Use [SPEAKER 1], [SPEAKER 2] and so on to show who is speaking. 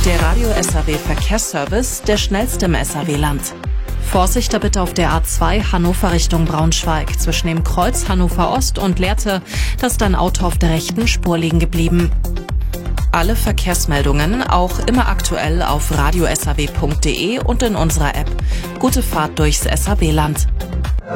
[SPEAKER 1] Der Radio SAW Verkehrsservice, der schnellste im SAW-Land. Vorsicht da bitte auf der A2 Hannover Richtung Braunschweig. Zwischen dem Kreuz Hannover Ost und Lehrte, da ist ein Auto auf der rechten Spur liegen geblieben. Alle Verkehrsmeldungen auch immer aktuell auf radiosaw.de und in unserer App. Gute Fahrt durchs SAW-Land.